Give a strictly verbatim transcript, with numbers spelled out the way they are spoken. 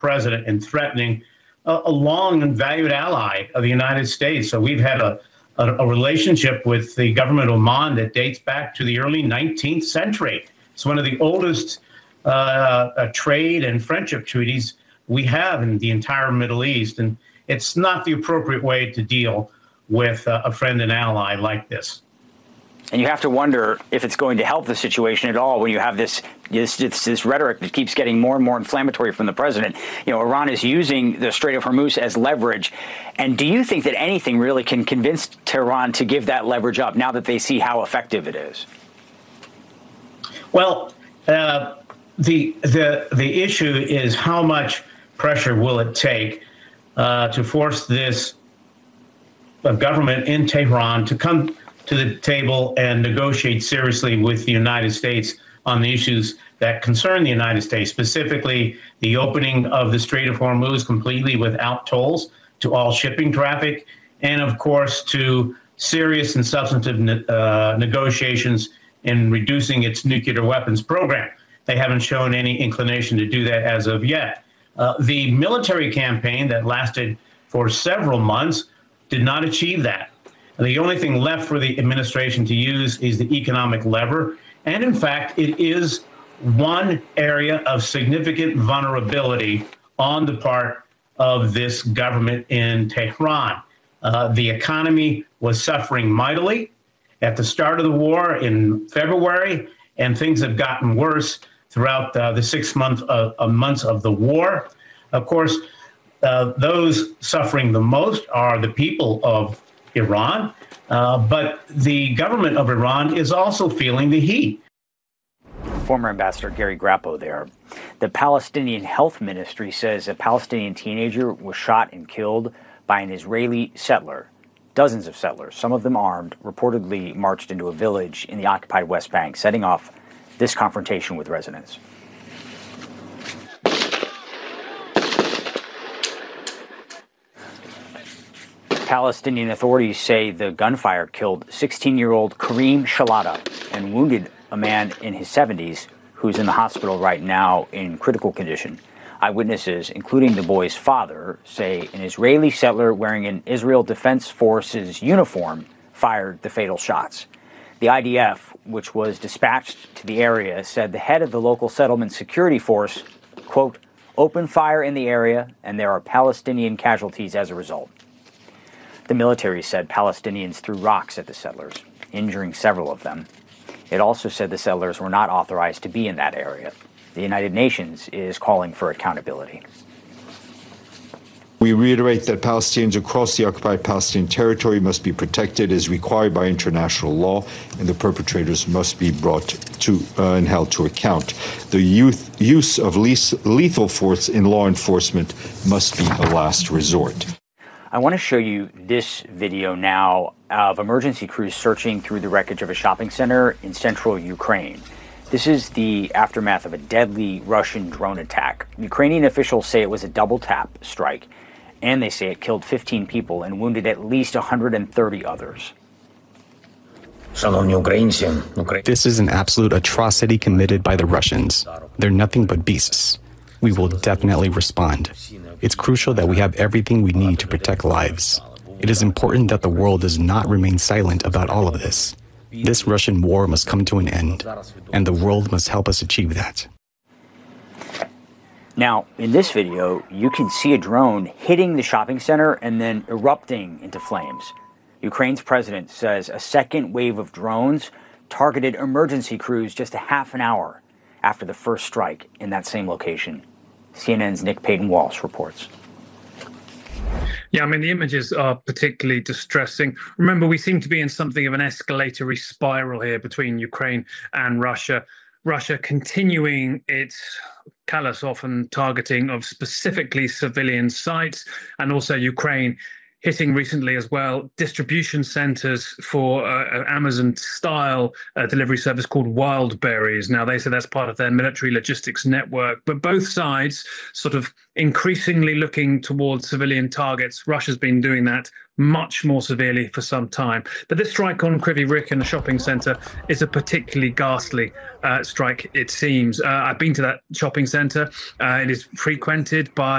president and threatening a, a long and valued ally of the United States. So we've had a, a, a relationship with the government of Oman that dates back to the early nineteenth century. It's one of the oldest uh, uh, trade and friendship treaties we have in the entire Middle East. And it's not the appropriate way to deal with uh, a friend and ally like this. And you have to wonder if it's going to help the situation at all when you have this, this this this rhetoric that keeps getting more and more inflammatory from the president. You know, Iran is using the Strait of Hormuz as leverage. And do you think that anything really can convince Tehran to give that leverage up now that they see how effective it is? Well, uh, the the the issue is how much pressure will it take uh, to force this uh, government in Tehran to come to the table and negotiate seriously with the United States on the issues that concern the United States, specifically the opening of the Strait of Hormuz completely without tolls to all shipping traffic, and of course to serious and substantive ne- uh, negotiations in reducing its nuclear weapons program. They haven't shown any inclination to do that as of yet. Uh, the military campaign that lasted for several months did not achieve that. The only thing left for the administration to use is the economic lever. And in fact, it is one area of significant vulnerability on the part of this government in Tehran. Uh, the economy was suffering mightily at the start of the war in February, and things have gotten worse throughout uh, the six month, uh, uh, months of the war. Of course, uh, those suffering the most are the people of Iran, uh, but the government of Iran is also feeling the heat. Former Ambassador Gary Grappo there. The Palestinian Health Ministry says a Palestinian teenager was shot and killed by an Israeli settler. Dozens of settlers, some of them armed, reportedly marched into a village in the occupied West Bank, setting off this confrontation with residents. Palestinian authorities say the gunfire killed sixteen-year-old Kareem Shalata and wounded a man in his seventies who's in the hospital right now in critical condition. Eyewitnesses, including the boy's father, say an Israeli settler wearing an Israel Defense Forces uniform fired the fatal shots. The I D F, which was dispatched to the area, said the head of the local settlement security force, quote, opened fire in the area and there are Palestinian casualties as a result. The military said Palestinians threw rocks at the settlers, injuring several of them. It also said the settlers were not authorized to be in that area. The United Nations is calling for accountability. We reiterate that Palestinians across the occupied Palestinian territory must be protected as required by international law, and the perpetrators must be brought to uh, and held to account. The youth, use of lethal force in law enforcement must be a last resort. I want to show you this video now of emergency crews searching through the wreckage of a shopping center in central Ukraine. This is the aftermath of a deadly Russian drone attack. Ukrainian officials say it was a double tap strike, and they say it killed fifteen people and wounded at least one hundred thirty others. This is an absolute atrocity committed by the Russians. They're nothing but beasts. We will definitely respond. It's crucial that we have everything we need to protect lives. It is important that the world does not remain silent about all of this. This Russian war must come to an end, and the world must help us achieve that. Now, in this video, you can see a drone hitting the shopping center and then erupting into flames. Ukraine's president says a second wave of drones targeted emergency crews just a half an hour after the first strike in that same location. C N N's Nick Payton-Walsh reports. Yeah, I mean, the images are particularly distressing. Remember, we seem to be in something of an escalatory spiral here between Ukraine and Russia. Russia continuing its callous, often targeting of specifically civilian sites, and also Ukraine hitting recently as well distribution centers for uh, Amazon style uh, delivery service called Wildberries. Now, they say that's part of their military logistics network, but both sides sort of increasingly looking towards civilian targets. Russia's been doing that much more severely for some time. But this strike on Kryvyi Rih in a shopping center is a particularly ghastly uh, strike, it seems. Uh, I've been to that shopping center. Uh, it is frequented by